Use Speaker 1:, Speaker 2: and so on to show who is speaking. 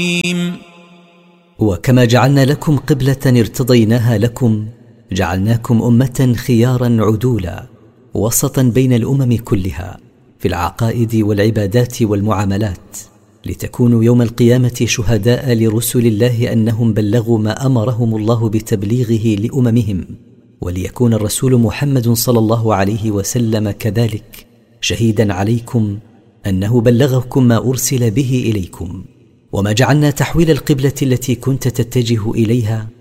Speaker 1: وكما جعلنا لكم قبلة ارتضيناها لكم جعلناكم أمة خيارا عدولا وسطا بين الأمم كلها في العقائد والعبادات والمعاملات، لتكونوا يوم القيامة شهداء لرسل الله أنهم بلغوا ما أمرهم الله بتبليغه لأممهم، وليكون الرسول محمد صلى الله عليه وسلم كذلك شهيدا عليكم أنه بلغكم ما أرسل به إليكم. وما جعلنا تحويل القبلة التي كنت تتجه إليها